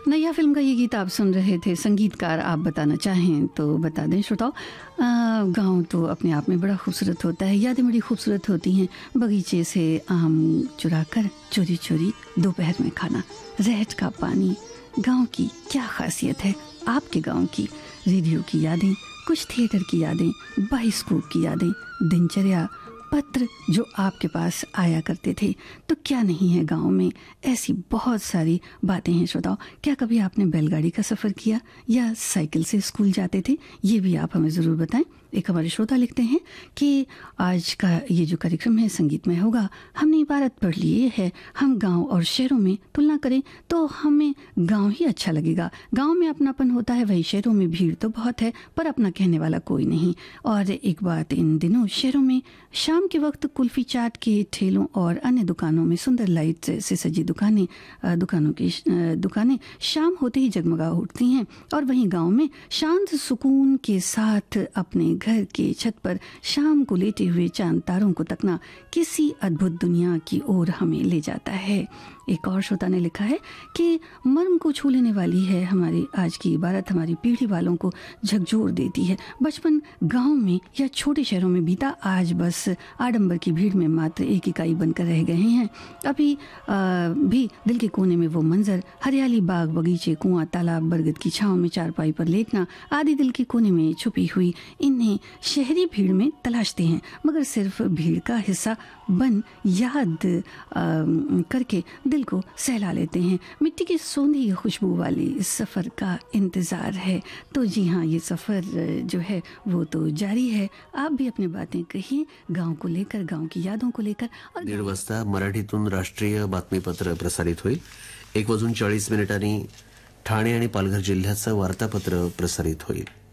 नैया फिल्म का ये गीत आप सुन रहे थे। संगीतकार आप बताना चाहें तो बता दें श्रोताओं। गांव तो अपने आप में बड़ा खूबसूरत होता है, यादें बड़ी खूबसूरत होती हैं। बगीचे से आम चुरा कर चोरी चोरी दोपहर में खाना, रहट का पानी, गांव की क्या खासियत है आपके गांव की। रेडियो की यादें, कुछ थिएटर की यादें, बाइस्कोप की यादें, दिनचर्या, पत्र जो आपके पास आया करते थे। तो क्या नहीं है गांव में, ऐसी बहुत सारी बातें हैं श्रोताओ। क्या कभी आपने बैलगाड़ी का सफ़र किया या साइकिल से स्कूल जाते थे? ये भी आप हमें ज़रूर बताएं। एक हमारे श्रोता लिखते हैं कि आज का ये जो कार्यक्रम है संगीतमय होगा। हमने इबारत पढ़ ली है, हम गांव और शहरों में तुलना करें तो हमें गांव ही अच्छा लगेगा। गांव में अपनापन होता है, वही शहरों में भीड़ तो बहुत है पर अपना कहने वाला कोई नहीं। और एक बात, इन दिनों शहरों में शाम के वक्त कुल्फी चाट के ठेलों और अन्य दुकानों में सुंदर लाइट से सजी दुकानें शाम होते ही जगमगा उठती हैं। और वहीं गांव में शांत सुकून के साथ अपने घर के छत पर शाम को लेटे हुए चांद तारों को तकना किसी अद्भुत दुनिया की ओर हमें ले जाता है। एक और श्रोता ने लिखा है कि मर्म को छू लेने वाली है हमारी आज की इबारत, हमारी पीढ़ी वालों को झकझोर देती है। बचपन गांव में या छोटे शहरों में बीता, आज बस आडंबर की भीड़ में मात्र एक इकाई बनकर रह गए हैं। अभी भी दिल के कोने में वो मंजर, हरियाली, बाग बगीचे, कुआं, तालाब, बरगद की छांव में चारपाई पर लेटना आदि दिल के कोने में छुपी हुई इन्हें शहरी भीड़ में तलाशते हैं, मगर सिर्फ भीड़ का हिस्सा बन याद करके दिल को सहला लेते हैं। मिट्टी की सोंधी खुशबू वाली इस सफ़र का इंतज़ार है। तो जी हाँ, ये सफ़र जो है वो तो जारी है। आप भी अपनी बातें कहिए गांव को लेकर, गांव की यादों को लेकर। और 1:30 वाजता मराठीतून राष्ट्रीय बातमीपत्र प्रसारित होईल। 1:40 ठाणे आणि पालघर जिल्ह्याचं वार्तापत्र प्रसारित होईल।